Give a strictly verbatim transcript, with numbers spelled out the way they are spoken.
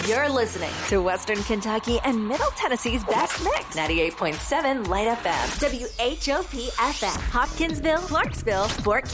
You're listening to Western Kentucky and Middle Tennessee's best mix. ninety-eight point seven Light F M. W H O P F M. Hopkinsville, Clarksville, Fort